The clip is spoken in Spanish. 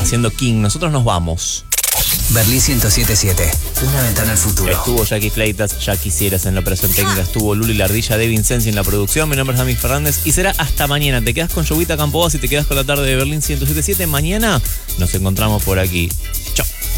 haciendo King. Nosotros nos vamos. Berlín 107.7, una ventana al futuro. Estuvo Jackie Fleitas, ya quisieras en la operación técnica. Estuvo Luli Lardilla de Vincenzi en la producción. Mi nombre es Dami Fernández y será hasta mañana. Te quedas con Jovita Campobas y te quedas con la tarde de Berlín 107.7. Mañana nos encontramos por aquí. Chau.